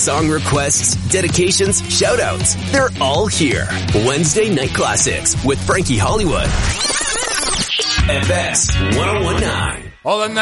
Song requests, dedications, shoutouts. They're all here. Wednesday Night Classics with Frankie Hollywood. FX 1019. All the